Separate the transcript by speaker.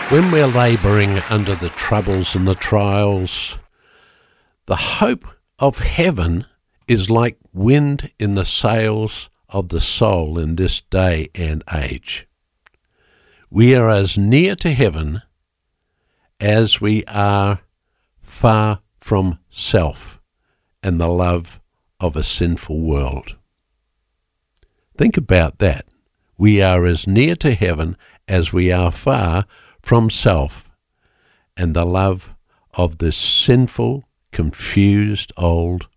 Speaker 1: When we're labouring under the troubles and the trials, the hope of heaven is like wind in the sails of the soul in this day and age. We are as near to heaven as we are far from self and the love of a sinful world. Think about that. We are as near to heaven as we are far from self and the love of this sinful, confused old